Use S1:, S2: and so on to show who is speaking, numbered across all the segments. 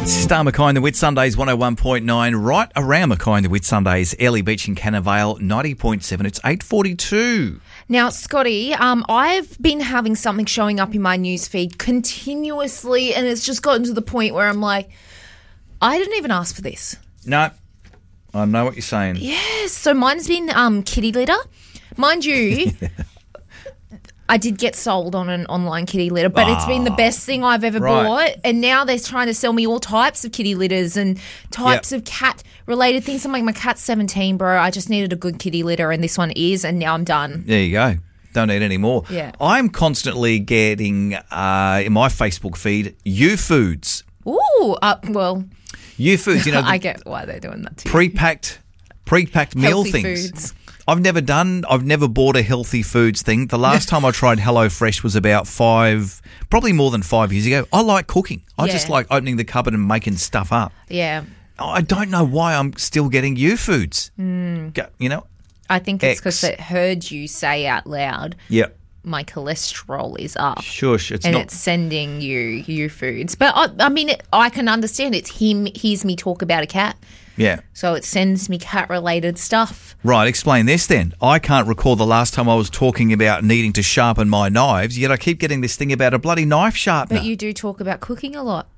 S1: Star Mackay and the Whitsundays 101.9, right around Mackay and the Whitsundays, Airlie Beach in Cannavale 90.7. It's 8:42.
S2: Now, Scotty, I've been having something showing up in my newsfeed continuously, and it's just gotten to the point where I'm like, I didn't even ask for this.
S1: No, I know what you're saying.
S2: Yes, so mine's been kitty litter. Mind you, I did get sold on an online kitty litter, but it's been the best thing I've ever bought. And now they're trying to sell me all types of kitty litters and types of cat-related things. I'm like, my cat's 17, bro. I just needed a good kitty litter, and this one is, and now I'm done.
S1: There you go. Don't need any more.
S2: Yeah.
S1: I'm constantly getting, in my Facebook feed, U-Foods.
S2: Ooh, well...
S1: U-Foods, you know.
S2: I get why they're doing that too.
S1: Pre-packed meal
S2: Healthy
S1: things.
S2: foods.
S1: I've never bought a healthy foods thing. The last time I tried HelloFresh was about probably more than 5 years ago. I like cooking. I just like opening the cupboard and making stuff up.
S2: Yeah.
S1: I don't know why I'm still getting U-Foods. You know?
S2: I think it's because it heard you say out loud,
S1: Yep.
S2: my cholesterol is up.
S1: Shush, it's
S2: and
S1: not.
S2: it's sending you foods. But I mean, I can understand it's him hears me talk about a cat.
S1: Yeah.
S2: So it sends me cat-related stuff.
S1: Right, explain this then. I can't recall the last time I was talking about needing to sharpen my knives, yet I keep getting this thing about a bloody knife sharpener.
S2: But you do talk about cooking a lot.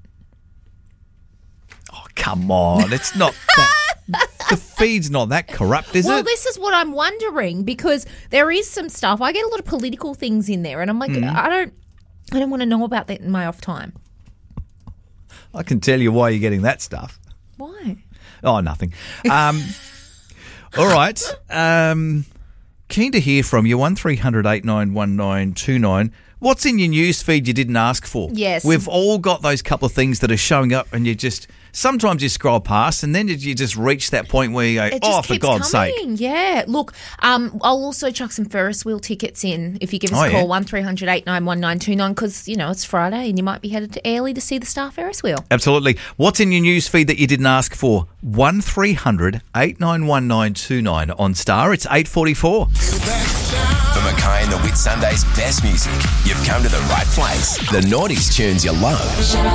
S1: Oh, come on. It's not that. The feed's not that corrupt, is
S2: Well,
S1: it?
S2: this is what I'm wondering, because there is some stuff. I get a lot of political things in there, and I'm like, I don't want to know about that in my off time.
S1: I can tell you why you're getting that stuff.
S2: Why?
S1: Oh, nothing. All right. Keen to hear from you. 1300 891929. What's in your news feed you didn't ask for?
S2: Yes.
S1: We've all got those couple of things that are showing up, and sometimes you scroll past, and then you just reach that point where you go, for God's sake.
S2: Yeah. Look, I'll also chuck some Ferris wheel tickets in if you give us a call, 1300 891929, because, it's Friday and you might be headed to Airlie to see the Star Ferris wheel.
S1: Absolutely. What's in your news feed that you didn't ask for? 1300 891929 on Star. It's 8:44.
S3: For Mackay and the Whitsundays' best music, you've come to the right place. The Naughties tunes you love.